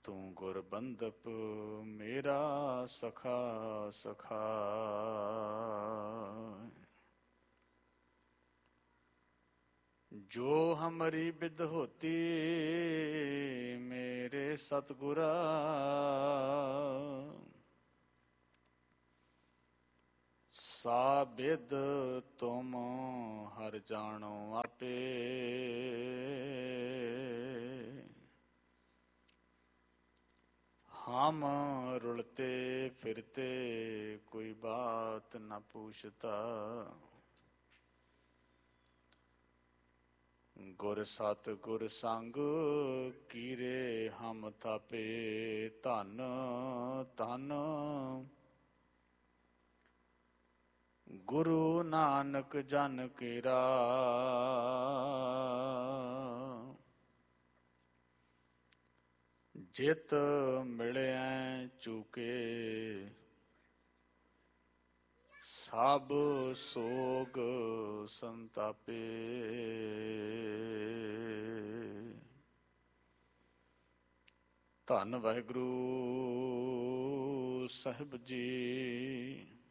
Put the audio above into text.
ਤੂੰ ਗੁਰ ਬੰਦਪ ਮੇਰਾ ਸਖਾ ਸਖਾ। ਜੋ ਹਮਰੀ ਬਿਦ ਹੋਤੀ ਮੇਰੇ ਸਤਿਗੁਰਾ, ਸਾ ਬਿਦ ਤੁਮ ਹਰ ਜਾਣੋ ਆਪੇ। ਹਮ ਰੁਲਤੇ ਫਿਰਤੇ ਕੋਈ ਬਾਤ ਨ ਪੂਛਤਾ। ਗੁਰ ਸਤ ਗੁਰ ਸੰਗ ਕੀਰੇ ਹਮ ਥਾਪੇ। ਧਨ ਧਨ ਗੁਰੂ ਨਾਨਕ ਜਨ ਕੇਰਾ, ਜਿਤ ਮਿਲਿਆ ਚੂਕੇ ਸਭ ਸੋਗ ਸੰਤਾਪੇ। ਧੰਨ ਵਾਹਿਗੁਰੂ ਸਾਹਿਬ ਜੀ।